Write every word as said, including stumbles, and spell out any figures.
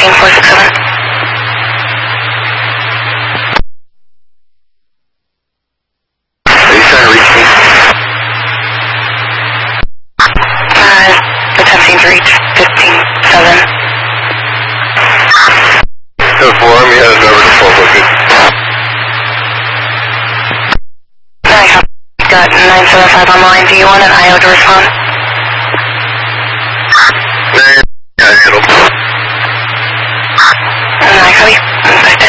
fifteen four six seven. Are you trying to reach me? Uh, the ten seems to reach fifteen seven. So four, me has number to full booking. I have got nine seven five on the line. Do you want an I O to respond? Nine, yeah, I handle. And I copy. Inspect.